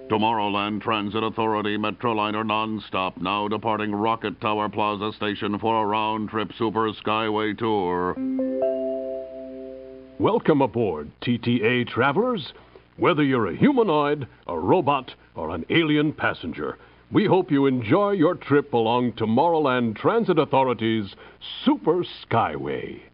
Tomorrowland Transit Authority Metroliner nonstop, now departing Rocket Tower Plaza Station for a round-trip Super Skyway tour. Welcome aboard, TTA travelers. Whether you're a humanoid, a robot, or an alien passenger, we hope you enjoy your trip along Tomorrowland Transit Authority's Super Skyway.